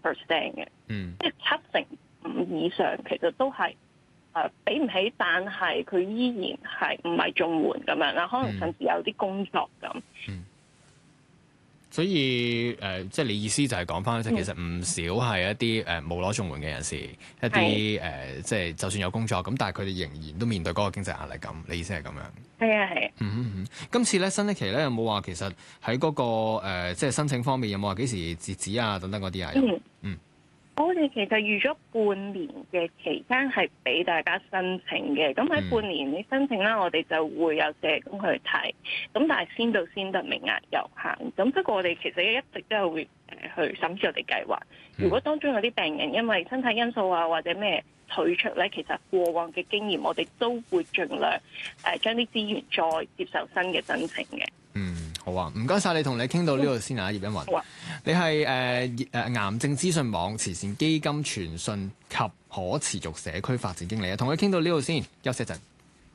70%嘅，即係75%以上其實都係俾唔起，但係佢依然係唔係綜援咁樣啦，可能甚至有啲工作咁。 所以即係你意思就係講翻，即係其實唔少係一啲冇攞綜援嘅人士，一啲即係就算有工作咁，但係佢哋仍然都面對嗰個經濟壓力咁。你意思係咁樣？ 係啊，係啊。 今次咧新一期咧有冇話其實喺嗰個即係申請方面有冇話幾時截止啊等等嗰啲啊？ 我哋其實預咗半年嘅期間係俾大家申請嘅，咁喺半年你申請啦，我哋就會有社工去睇，咁但係先到先得，名額有限。咁不過我哋其實一直都係會去審視我哋計劃。如果當中有啲病人因為身體因素啊或者咩退出咧，其實過往嘅經驗我哋都會盡量將啲資源再接受新嘅申請嘅。 好啊，唔該晒你，同你傾到呢度先啊，葉欣雲。好啊，你係癌症資訊網慈善基金傳訊及可持續社區發展經理啊，同佢傾到呢度先，休息一陣。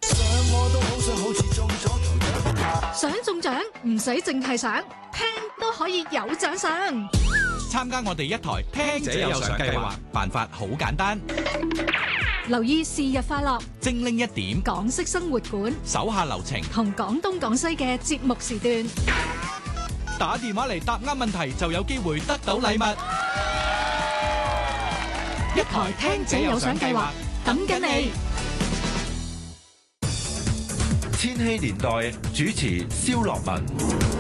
想中獎唔使淨係想，聽都可以有獎賞。 參加我哋一台聽者有獎計劃，辦法好簡單。 留意是日快樂， 精靈一點， 港式生活館， 手下留情， 同廣東廣西嘅節目時段。 打電話嚟答啱問題就有機會得到禮物。 一台聽者有獎計劃，等緊你。 千禧年代主持蕭樂文。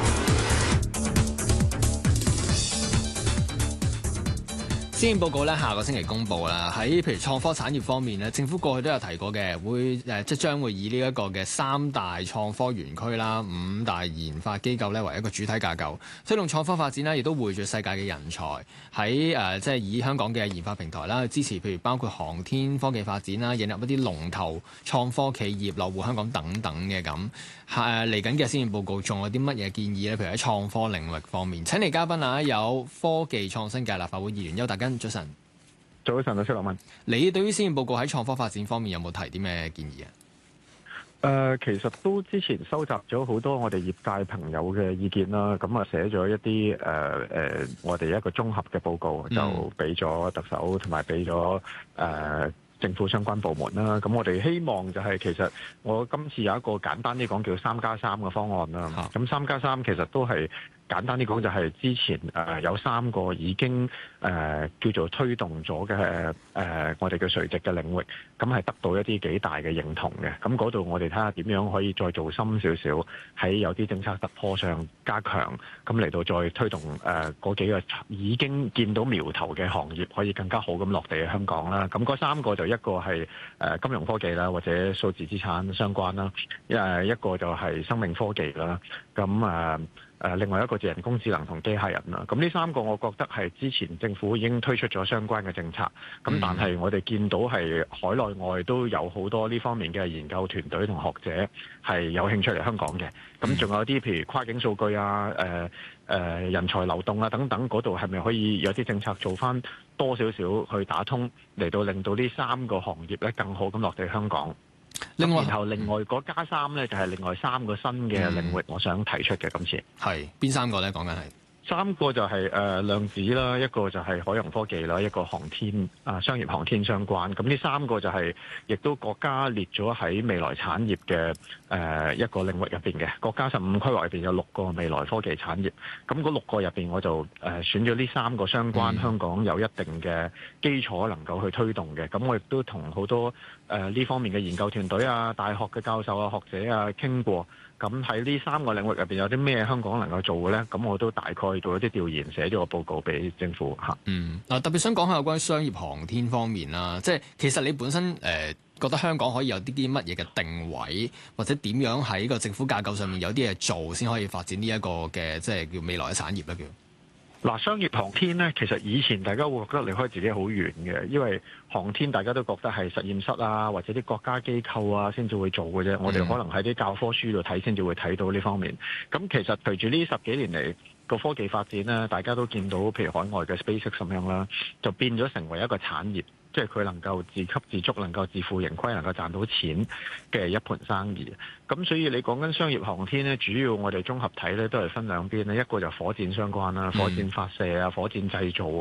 施政報告咧下個星期公布啦，喺譬如創科產業方面咧，政府過去都有提過嘅，會即將會以呢一個嘅3大創科園區啦、5大研發機構咧為一個主體架構，推動創科發展啦，亦都匯聚世界嘅人才喺即係以香港嘅研發平台啦，去支持譬如包括航天科技發展啦，引入一啲龍頭創科企業落戶香港等等嘅咁。嚟緊嘅施政報告仲有啲乜嘢建議咧？譬如喺創科領域方面，請嚟嘉賓啊，有科技創新界立法會議員邱達根，早晨。 早晨，蕭樂文。 你對於施政報告喺創科發展方面有冇提啲咩建議啊？ 其實都之前收集咗好多我哋業界朋友嘅意見啦，咁啊寫咗一啲我哋一個綜合嘅報告，就俾咗特首同埋俾咗政府相關部門啦。咁我哋希望就係其實我今次有一個簡單啲講叫3+3嘅方案啦。咁3+3其實都係簡單啲講就係之前有3個已經叫做推動咗嘅我哋嘅垂直嘅領域，咁係得到一啲幾大嘅認同嘅。咁嗰度我哋睇下點樣可以再做深少少，喺有啲政策突破上加強，咁嚟到再推動嗰幾個已經見到苗頭嘅行業可以更加好咁落地喺香港啦。咁嗰3個就一個係金融科技啦，或者數字資產相關啦，一個就係生命科技啦。咁另外一個就人工智能同機械人啦。咁呢3個我覺得係之前政府已經推出咗相關嘅政策，咁但係我哋見到係海內外都有好多呢方面嘅研究團隊同學者係有興趣嚟香港嘅。咁仲有啲譬如跨境數據啊、人才流動啊等等，嗰度係咪可以有啲政策做翻多少少去打通，嚟到令到呢3個行業咧更好咁落地香港？然後另外嗰+3咧就係另外3個新嘅領域，我想提出嘅今次係邊3個咧？講緊係 3個就係量子啦，一個就係海洋科技啦，一個航天商業航天相關。咁呢3個就係亦都國家列咗喺未來產業嘅一個領域入邊嘅。國家15規劃入邊有6個未來科技產業，咁嗰6個入邊我就選咗呢3個相關香港有一定嘅基礎能夠去推動嘅。咁我亦都同好多呢方面嘅研究團隊啊、大學嘅教授啊、學者啊傾過。咁喺呢3個領域入邊有啲咩香港能夠做嘅咧？咁我都大概做一啲調研，寫咗個報告俾政府嚇。 特別想講下有關於商業航天方面啦，即係其實你本身覺得香港可以有啲乜嘢嘅定位，或者點樣喺個政府架構上面有啲嘢做，先可以發展呢一個嘅即係叫未來嘅產業咧？ 嗱，商業航天咧，其實以前大家會覺得離開自己好遠嘅，因為航天大家都覺得係實驗室啊，或者啲國家機構啊先至會做嘅啫。我哋可能喺啲教科書度睇先至會睇到呢方面。咁其實隨住呢10幾年嚟個科技發展咧，大家都見到譬如海外嘅 SpaceX 咁樣啦，就變咗成為一個產業。即係佢能夠自給自足，能夠自負盈虧，能夠賺到錢嘅一盤生意。咁所以你講緊商業航天咧，主要我哋綜合睇咧都係分兩邊咧，一個就火箭相關啦，火箭發射啊、火箭製造